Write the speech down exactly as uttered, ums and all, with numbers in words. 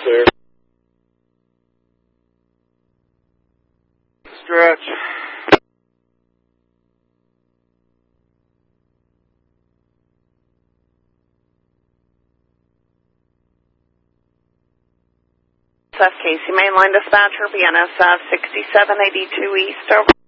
clear. Stretch. F Casey Mainline Dispatcher, B N S F sixty-seven eighty-two East, over.